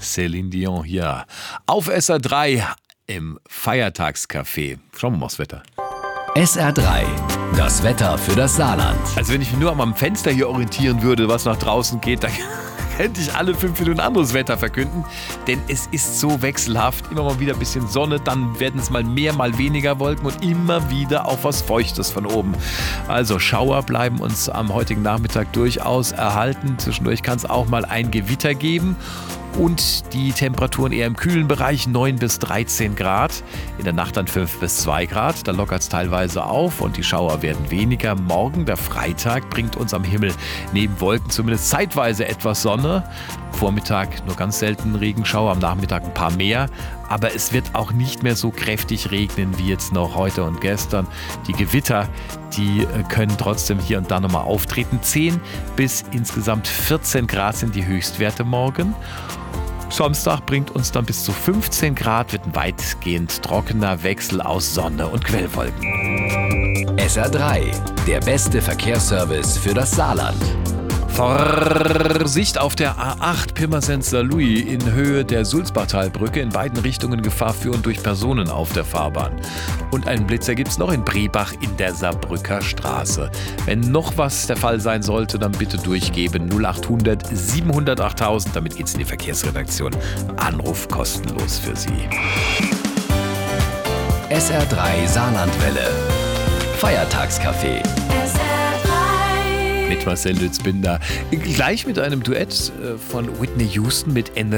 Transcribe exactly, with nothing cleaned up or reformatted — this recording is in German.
Céline Dion hier auf S R drei im Feiertagscafé. Schauen wir mal aufs Wetter. S R drei, das Wetter für das Saarland. Also wenn ich mich nur am Fenster hier orientieren würde, was nach draußen geht, dann könnte ich alle fünf Minuten anderes Wetter verkünden. Denn es ist so wechselhaft. Immer mal wieder ein bisschen Sonne, dann werden es mal mehr, mal weniger Wolken und immer wieder auch was Feuchtes von oben. Also Schauer bleiben uns am heutigen Nachmittag durchaus erhalten. Zwischendurch kann es auch mal ein Gewitter geben. Und die Temperaturen eher im kühlen Bereich, neun bis dreizehn Grad. In der Nacht dann fünf bis zwei Grad. Da lockert es teilweise auf und die Schauer werden weniger. Morgen, der Freitag, bringt uns am Himmel neben Wolken zumindest zeitweise etwas Sonne. Vormittag nur ganz selten Regenschauer, am Nachmittag ein paar mehr. Aber es wird auch nicht mehr so kräftig regnen wie jetzt noch heute und gestern. Die Gewitter, die können trotzdem hier und da nochmal auftreten. zehn bis insgesamt vierzehn Grad sind die Höchstwerte morgen. Samstag bringt uns dann bis zu fünfzehn Grad, wird ein weitgehend trockener Wechsel aus Sonne und Quellwolken. S R drei, der beste Verkehrsservice für das Saarland. Vorsicht auf der A acht Pirmasens-Saarlouis in Höhe der Sulzbachtalbrücke. In beiden Richtungen Gefahr führen durch Personen auf der Fahrbahn. Und einen Blitzer gibt es noch in Brebach in der Saarbrücker Straße. Wenn noch was der Fall sein sollte, dann bitte durchgeben null acht hundert siebenhundert achttausend. Damit geht's in die Verkehrsredaktion. Anruf kostenlos für Sie. S R drei Saarlandwelle. Feiertagscafé. Mit Marcel Lützbinder. Gleich mit einem Duett von Whitney Houston mit Ende